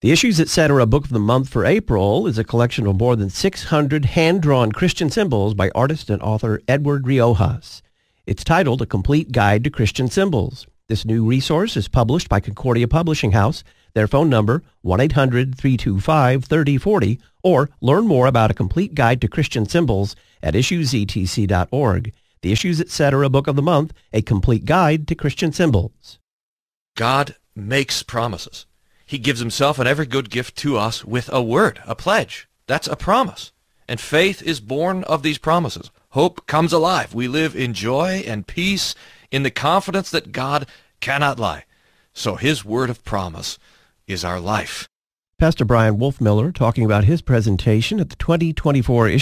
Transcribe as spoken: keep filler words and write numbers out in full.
The Issues Etc. Book of the Month for April is a collection of more than six hundred hand-drawn Christian symbols by artist and author Edward Riojas. It's titled A Complete Guide to Christian Symbols. This new resource is published by Concordia Publishing House. Their phone number, one eight hundred, three two five, three oh four oh, or learn more about A Complete Guide to Christian Symbols at issues e t c dot org. The Issues Etc. Book of the Month, A Complete Guide to Christian Symbols. God makes promises. He gives himself and every good gift to us with a word, a pledge. That's a promise. And faith is born of these promises. Hope comes alive. We live in joy and peace in the confidence that God cannot lie. So his word of promise is our life. Pastor Brian Wolfmiller talking about his presentation at the twenty twenty-four